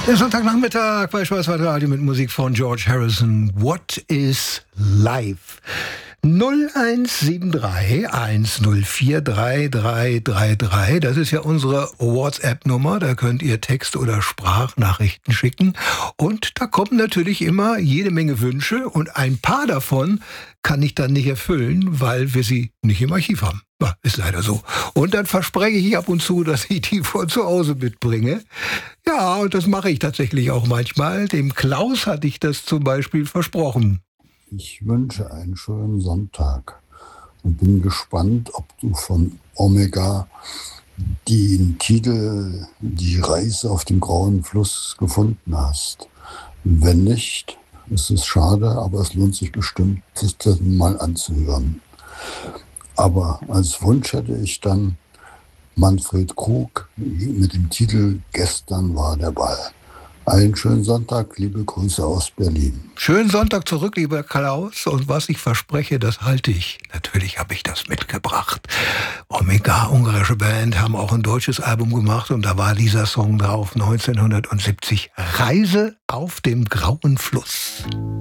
Der Sonntagnachmittag bei Schwarzwald Radio mit Musik von George Harrison. What is Life? 0173 104 3333. Das ist ja unsere WhatsApp-Nummer. Da könnt ihr Text- oder Sprachnachrichten schicken. Und da kommen natürlich immer jede Menge Wünsche. Und ein paar davon kann ich dann nicht erfüllen, weil wir sie nicht im Archiv haben. Ja, ist leider so. Und dann verspreche ich ab und zu, dass ich die von zu Hause mitbringe. Ja, und das mache ich tatsächlich auch manchmal. Dem Klaus hatte ich das zum Beispiel versprochen. Ich wünsche einen schönen Sonntag und bin gespannt, ob du von Omega den Titel Die Reise auf dem grauen Fluss gefunden hast. Wenn nicht, ist es schade, aber es lohnt sich bestimmt, sich das mal anzuhören. Aber als Wunsch hätte ich dann Manfred Krug mit dem Titel Gestern war der Ball. Einen schönen Sonntag, liebe Grüße aus Berlin. Schönen Sonntag zurück, lieber Klaus. Und was ich verspreche, das halte ich. Natürlich habe ich das mitgebracht. Omega, ungarische Band, haben auch ein deutsches Album gemacht. Und da war dieser Song drauf, 1970. Reise auf dem grauen Fluss.